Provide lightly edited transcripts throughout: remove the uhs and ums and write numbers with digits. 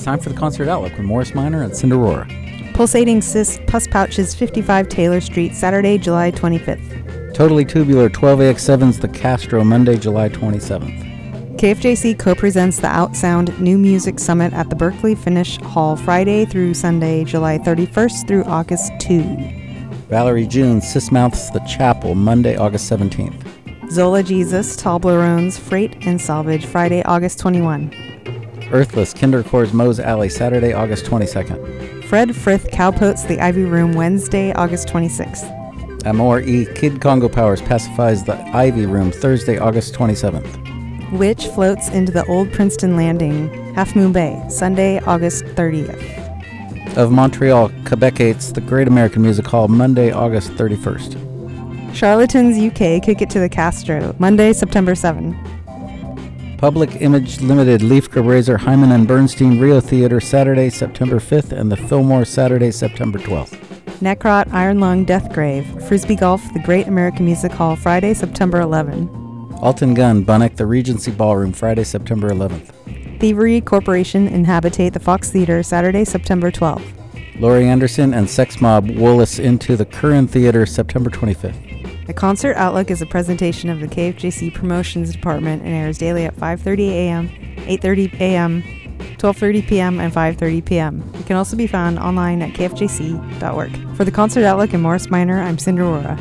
time for the Concert Outlook with Morris Minor and Cinderora. Pulsating Cyst Pus Pouches, 55 Taylor Street, Saturday, July 25th. Totally Tubular, 12AX7's The Castro, Monday, July 27th. KFJC co-presents the Outsound New Music Summit at the Berkeley Finnish Hall, Friday through Sunday, July 31st through August 2. Valerie June, Sismouth's The Chapel, Monday, August 17th. Zola Jesus, Toblerones, Freight and Salvage, Friday, August 21. Earthless, Kindercore's Moe's Alley, Saturday, August 22nd. Fred Frith, Cowpoats, The Ivy Room, Wednesday, August 26th. Amor E. Kid Congo Powers pacifies The Ivy Room, Thursday, August 27th. Witch floats into the Old Princeton Landing, Half Moon Bay, Sunday, August 30th. Of Montreal, Quebecates, The Great American Music Hall, Monday, August 31st. Charlatans UK kick it to the Castro, Monday, September 7. Public Image Limited, Leaf Grub Razor, Hyman and Bernstein, Rio Theater, Saturday, September 5th, and the Fillmore, Saturday, September 12th. Necrot, Iron Lung, Deathgrave, Frisbee Golf, The Great American Music Hall, Friday, September 11. Alton Gun, Bunnock, The Regency Ballroom, Friday, September 11th. Thievery Corporation, Inhabitate, The Fox Theater, Saturday, September 12th. Laurie Anderson and Sex Mob, Willis into the Curran Theater, September 25th. The Concert Outlook is a presentation of the KFJC Promotions Department and airs daily at 5:30 a.m., 8:30 a.m., 12:30 p.m., and 5:30 p.m. It can also be found online at kfjc.org. For the Concert Outlook and Morris Minor, I'm Cinderora.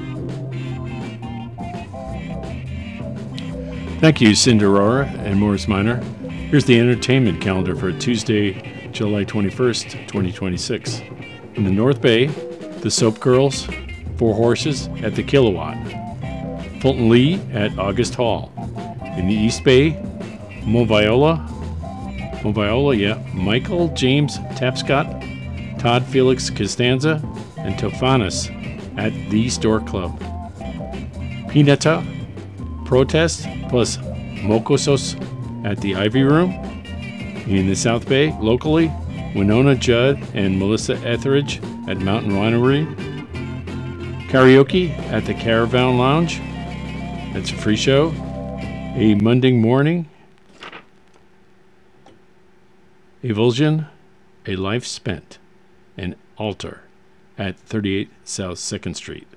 Thank you, Cinderora and Morris Minor. Here's the entertainment calendar for Tuesday, July 21st, 2026. In the North Bay, the Soap Girls, Four Horses at the Kilowatt. Fulton Lee at August Hall. In the East Bay, Moviola, Michael James Tapscott, Todd Felix Costanza, and Tofanis at the Store Club. Pinata, Protest, plus Mokosos at the Ivy Room. In the South Bay, locally, Winona Judd and Melissa Etheridge at Mountain Winery. Karaoke at the Caravan Lounge. That's a free show. A Monday Morning. Evulsion, A Life Spent, and Altar at 38 South 2nd Street.